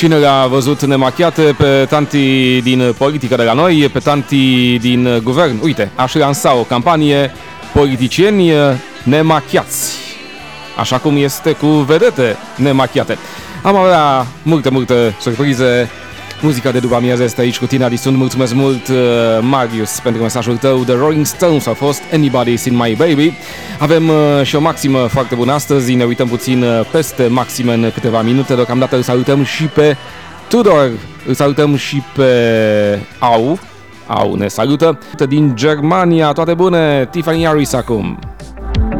Cine le-a văzut nemachiate? Pe tanti din politică de la noi, pe tanti din guvern. Uite, aș lansa o campanie: politicieni nemachiați, așa cum este cu vedete nemachiate. Am avea multe surprize. Muzica de după amiază este aici cu tine, Adison. Mulțumesc mult, Marius, pentru mesajul tău. The Rolling Stones a fost Anybody's Seen My Baby. Avem și o maximă foarte bună astăzi. Ne uităm puțin peste maxime în câteva minute. Deocamdată îl salutăm și pe Tudor, îl salutăm și pe Au ne salută din Germania. Toate bune, Tiffany Harris acum.